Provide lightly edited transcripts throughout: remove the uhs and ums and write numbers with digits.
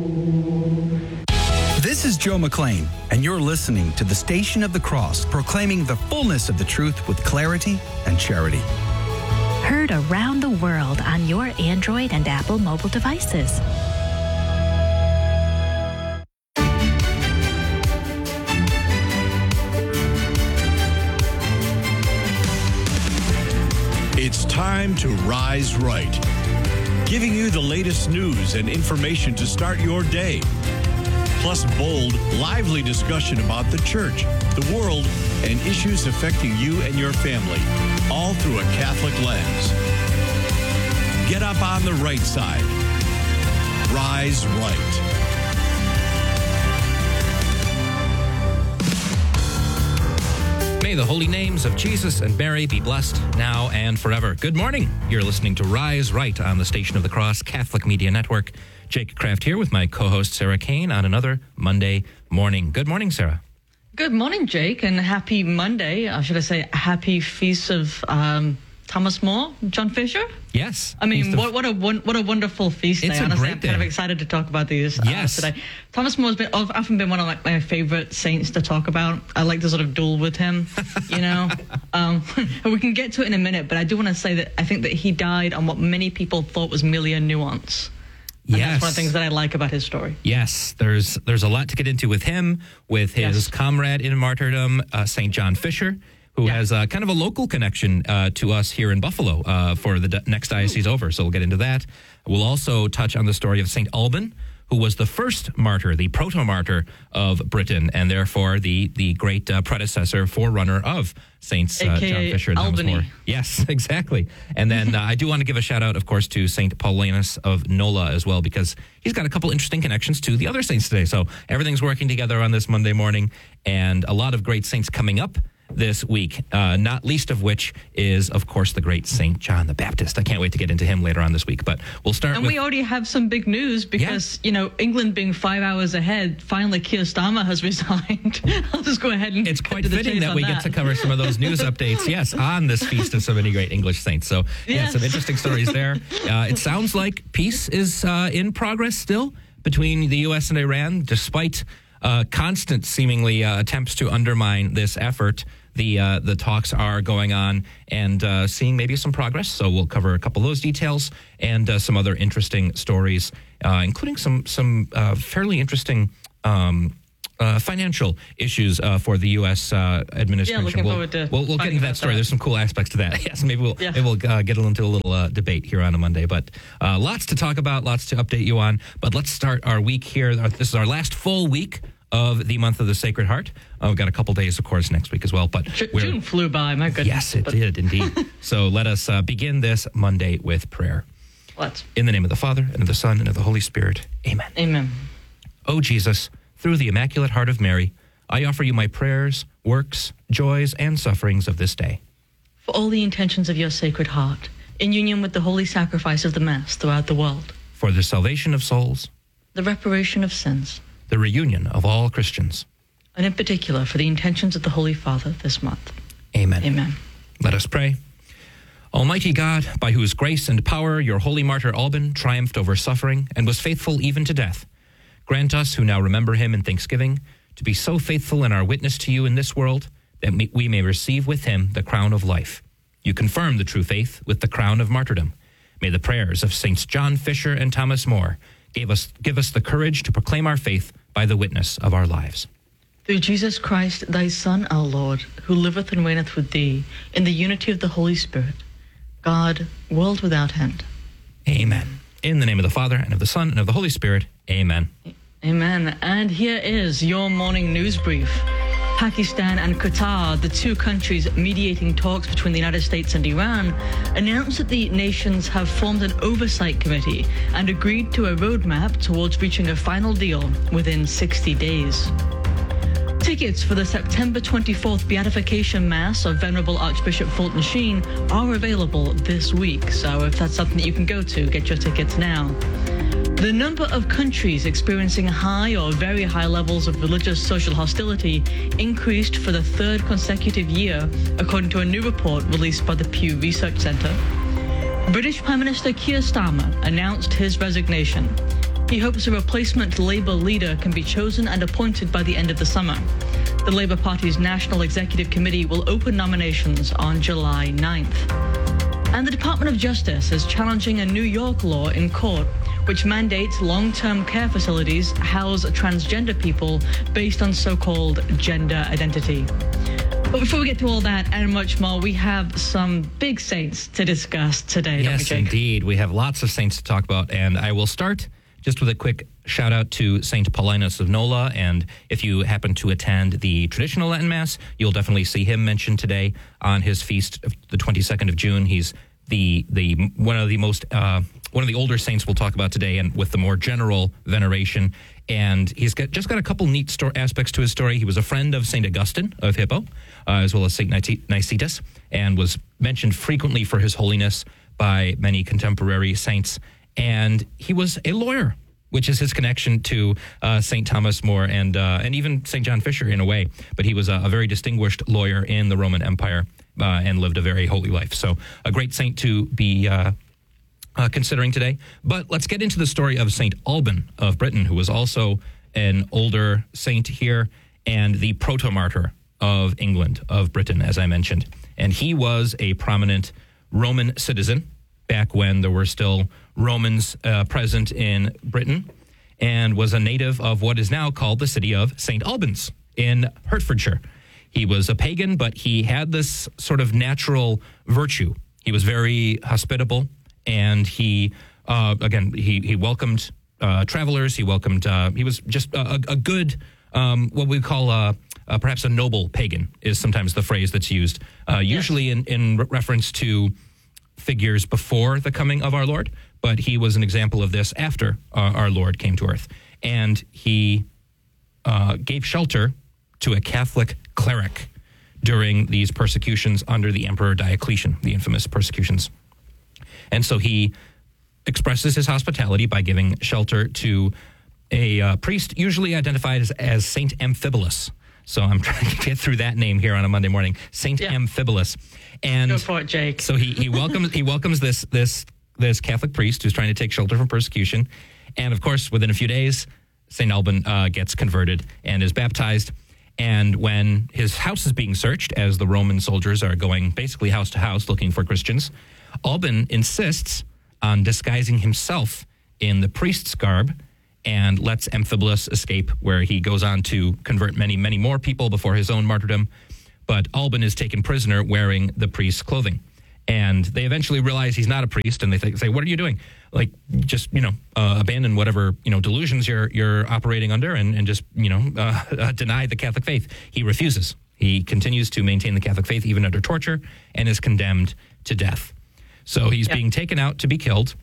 This is Joe McLean, and you're listening to the Station of the Cross, proclaiming the fullness of the truth with clarity and charity. Heard around the world on your Android and Apple mobile devices. It's time to Rise Right, giving you the latest news and information to start your day. Plus bold, lively discussion about the church, the world, and issues affecting you and your family, all through a Catholic lens. Get up on the right side. Rise Right. May the holy names of Jesus and Mary be blessed now and forever. Good morning. You're listening to Rise Right on the Station of the Cross Catholic Media Network. Jake Kraft here with my co-host Sarah Kane on another Monday morning. Good morning, Sarah. Good morning, Jake, and happy Monday. Should I say happy feast of Thomas More, John Fisher? Yes. I mean, what a wonderful feast day. Honestly, I'm kind of excited to talk about these today. Thomas More has often been one of my favorite saints to talk about. I like to sort of duel with him, you know. We can get to it in a minute, but I do want to say that I think that he died on what many people thought was merely a nuance. And that's one of the things that I like about his story. Yes, there's a lot to get into with him, with his comrade in martyrdom, St. John Fisher, who has kind of a local connection to us here in Buffalo for the next diocese over. So we'll get into that. We'll also touch on the story of St. Alban, who was the first martyr, the proto-martyr of Britain, and therefore the great predecessor, forerunner of Saints John Fisher and Thomas More. Yes, exactly. And then I do want to give a shout out, of course, to St. Paulinus of Nola as well, because he's got a couple interesting connections to the other saints today. So everything's working together on this Monday morning, and a lot of great saints coming up this week, not least of which is, of course, the great St. John the Baptist. I can't wait to get into him later on this week, but we'll start And we already have some big news because, you know, England being 5 hours ahead, finally Keir Starmer has resigned. I'll just go ahead and it's quite fitting that we get to cover some of those news updates, on this feast of so many great English saints. So, some interesting stories there. It sounds like peace is in progress still between the U.S. and Iran, despite constant, seemingly, attempts to undermine this effort. The talks are going on and seeing maybe some progress. So we'll cover a couple of those details and some other interesting stories, including some fairly interesting financial issues for the U.S. administration. Yeah, looking forward to we'll get into that story. There's some cool aspects to that. Yes, maybe we'll get into a little debate here on a Monday. But lots to talk about, lots to update you on. But let's start our week here. This is our last full week of the month of the Sacred Heart. We've got a couple days, of course, next week as well. But June flew by, my goodness. Yes, it did indeed. So let us begin this Monday with prayer. Let's. In the name of the Father, and of the Son, and of the Holy Spirit. Amen. Amen. O Jesus, through the Immaculate Heart of Mary, I offer you my prayers, works, joys, and sufferings of this day. For all the intentions of your Sacred Heart, in union with the holy sacrifice of the Mass throughout the world. For the salvation of souls. The reparation of sins. The reunion of all Christians. And in particular, for the intentions of the Holy Father this month. Amen. Amen. Let us pray. Almighty God, by whose grace and power your holy martyr Alban triumphed over suffering and was faithful even to death, grant us, who now remember him in thanksgiving, to be so faithful in our witness to you in this world that we may receive with him the crown of life. You confirm the true faith with the crown of martyrdom. May the prayers of Saints John Fisher and Thomas More give us the courage to proclaim our faith by the witness of our lives. Through Jesus Christ, thy Son, our Lord, who liveth and reigneth with thee, in the unity of the Holy Spirit, God, world without end. Amen. In the name of the Father, and of the Son, and of the Holy Spirit. Amen. Amen. And here is your morning news brief. Pakistan and Qatar, the two countries mediating talks between the United States and Iran, announced that the nations have formed an oversight committee and agreed to a roadmap towards reaching a final deal within 60 days. Tickets for the September 24th Beatification Mass of Venerable Archbishop Fulton Sheen are available this week, so if that's something that you can go to, get your tickets now. The number of countries experiencing high or very high levels of religious social hostility increased for the third consecutive year, according to a new report released by the Pew Research Center. British Prime Minister Keir Starmer announced his resignation. He hopes a replacement Labour leader can be chosen and appointed by the end of the summer. The Labour Party's National Executive Committee will open nominations on July 9th. And the Department of Justice is challenging a New York law in court which mandates long-term care facilities house transgender people based on so-called gender identity. But before we get to all that and much more, we have some big saints to discuss today, don't we, Yes, Jake? indeed. We have lots of saints to talk about, and I will start just with a quick shout out to Saint Paulinus of Nola. And if you happen to attend the traditional Latin Mass, you'll definitely see him mentioned today on his feast of the 22nd of June. He's the one of the older saints we'll talk about today, and with the more general veneration. And he's just got a couple neat aspects to his story. He was a friend of St. Augustine of Hippo, as well as St. Nicetas, and was mentioned frequently for his holiness by many contemporary saints. And he was a lawyer, which is his connection to St. Thomas More and even St. John Fisher in a way. But he was a very distinguished lawyer in the Roman Empire and lived a very holy life. So a great saint to be considering today. But let's get into the story of St. Alban of Britain, who was also an older saint here and the proto-martyr of England, of Britain, as I mentioned. And he was a prominent Roman citizen back when there were still Romans present in Britain, and was a native of what is now called the city of St. Albans in Hertfordshire. He was a pagan, but he had this sort of natural virtue. He was very hospitable, and he welcomed travelers. He welcomed. He was just a good, what we call perhaps a noble pagan is sometimes the phrase that's used, usually in reference to figures before the coming of our Lord. But he was an example of this after our Lord came to earth, and he gave shelter to a Catholic cleric during these persecutions under the Emperor Diocletian, the infamous persecutions. And so he expresses his hospitality by giving shelter to a priest usually identified as Saint Amphibolus. So I'm trying to get through that name here on a Monday morning, Saint Amphibolus. And go for it, Jake. So he welcomes this Catholic priest who's trying to take shelter from persecution. And of course, within a few days, St. Alban gets converted and is baptized. And when his house is being searched, as the Roman soldiers are going basically house to house looking for Christians, Alban insists on disguising himself in the priest's garb and lets Amphibolus escape, where he goes on to convert many, many more people before his own martyrdom. But Alban is taken prisoner wearing the priest's clothing. And they eventually realize he's not a priest, and they say, "What are you doing? Like, just, abandon whatever, delusions you're operating under and just, deny the Catholic faith." He refuses. He continues to maintain the Catholic faith even under torture and is condemned to death. So he's being taken out to be killed.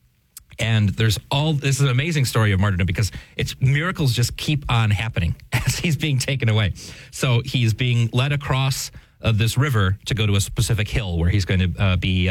And this is an amazing story of martyrdom because miracles just keep on happening as he's being taken away. So he's being led across this river to go to a specific hill where he's going to be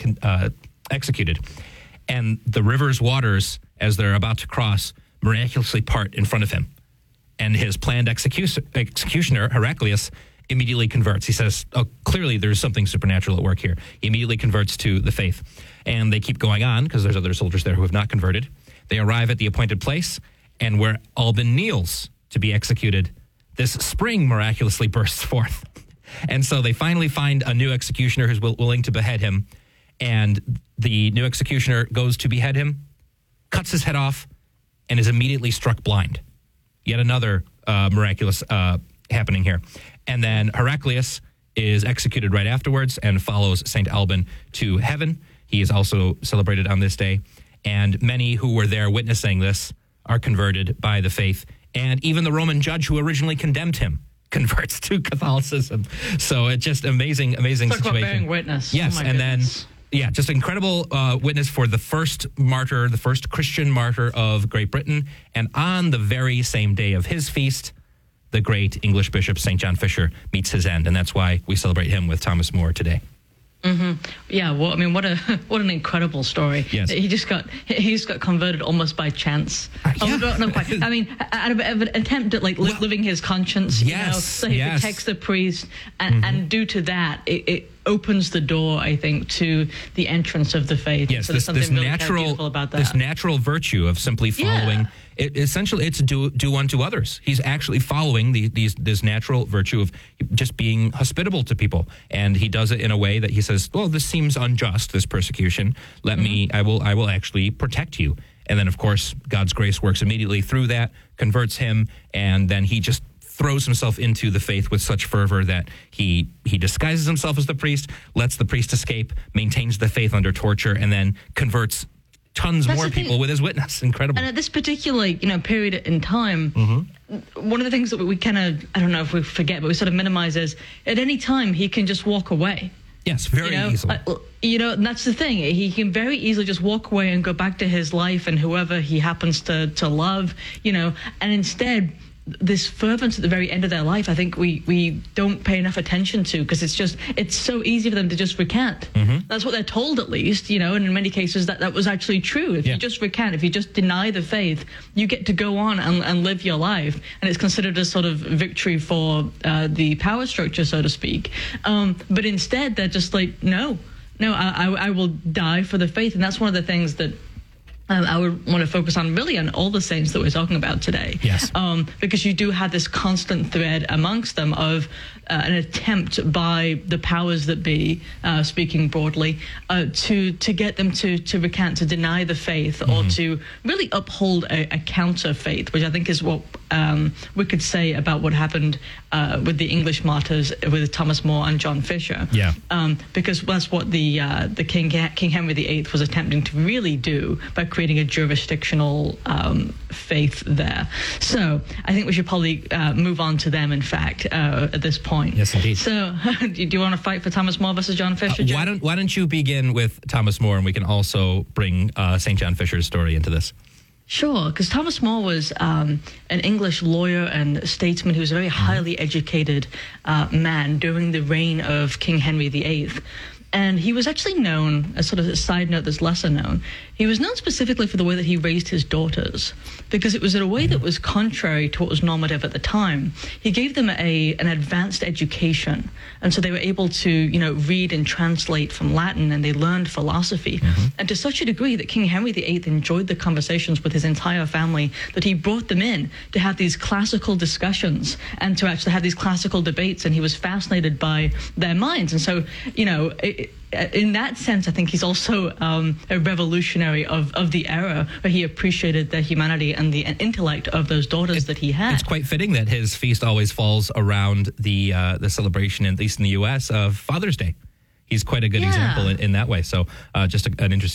executed. And the river's waters, as they're about to cross, miraculously part in front of him. And his planned executioner, Heraclius, immediately converts. He says, "Oh, clearly there's something supernatural at work here." He immediately converts to the faith. And they keep going on because there's other soldiers there who have not converted. They arrive at the appointed place, and where Alban kneels to be executed, this spring miraculously bursts forth. And so they finally find a new executioner who's willing to behead him. And the new executioner goes to behead him, cuts his head off, and is immediately struck blind. Yet another miraculous happening here. And then Heraclius is executed right afterwards and follows St. Alban to heaven. He is also celebrated on this day. And many who were there witnessing this are converted by the faith. And even the Roman judge who originally condemned him converts to Catholicism. So it's just amazing situation. Talk about bearing witness. Yes, and goodness. then, just incredible witness for the first martyr, the first Christian martyr of Great Britain. And on the very same day of his feast, the great English bishop, St. John Fisher, meets his end. And that's why we celebrate him with Thomas More today. Mm-hmm. Yeah, well, I mean, what an incredible story. Yes. He just got converted almost by chance. Not quite. I mean, out of an attempt at living his conscience. Yes, so he protects the priest, and due to that, opens the door, I think, to the entrance of the faith. Yes, so this really natural beautiful about that. this natural virtue of simply following. Yeah. Essentially, it's do unto others. He's actually following this natural virtue of just being hospitable to people, and he does it in a way that he says, "Well, this seems unjust. This persecution. Let me. I will actually protect you." And then, of course, God's grace works immediately through that, converts him, and then he just throws himself into the faith with such fervor that he disguises himself as the priest, lets the priest escape, maintains the faith under torture, and then converts tons more people with his witness. Incredible. And at this particular, period in time, one of the things that we kind of, I don't know if we forget, but we sort of minimize is at any time he can just walk away. Yes, very easily. And that's the thing. He can very easily just walk away and go back to his life and whoever he happens to love, and instead, this fervence at the very end of their life, I think we don't pay enough attention to, because it's so easy for them to just recant. That's what they're told, at least, and in many cases that was actually true. If you just recant, if you just deny the faith, you get to go on and live your life, and it's considered a sort of victory for the power structure, so to speak. But instead, they're just like, no, I will die for the faith. And that's one of the things that I would want to focus on, really, on all the saints that we're talking about today. Yes. Because you do have this constant thread amongst them of an attempt by the powers that be, speaking broadly, to get them to recant, to deny the faith, or to really uphold a counter faith, which I think is what we could say about what happened with the English martyrs, with Thomas More and John Fisher. Yeah. Because that's what the King Henry VIII was attempting to really do by creating a jurisdictional faith there. So I think we should probably move on to them, in fact, at this point. Yes, indeed. So do you want to fight for Thomas More versus John Fisher? Why don't you begin with Thomas More, and we can also bring St. John Fisher's story into this. Sure, because Thomas More was an English lawyer and statesman who was a very highly educated man during the reign of King Henry VIII. And he was actually known, as sort of a side note that's lesser known, he was known specifically for the way that he raised his daughters, because it was in a way that was contrary to what was normative at the time. He gave them an advanced education, and so they were able to, read and translate from Latin, and they learned philosophy. And to such a degree that King Henry VIII enjoyed the conversations with his entire family, that he brought them in to have these classical discussions and to actually have these classical debates, and he was fascinated by their minds. And so, in that sense, I think he's also a revolutionary of the era, where he appreciated the humanity and the intellect of those daughters that he had. It's quite fitting that his feast always falls around the celebration, at least in the U.S., of Father's Day. He's quite a good example in that way. So just an interesting